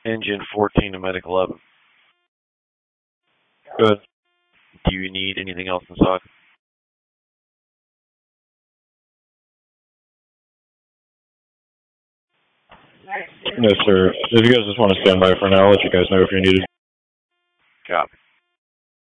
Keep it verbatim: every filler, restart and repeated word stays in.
Engine fourteen to Medic eleven. Good. Do you need anything else inside? No, sir. If you guys just want to stand by for now, I'll let you guys know if you're needed. Copy.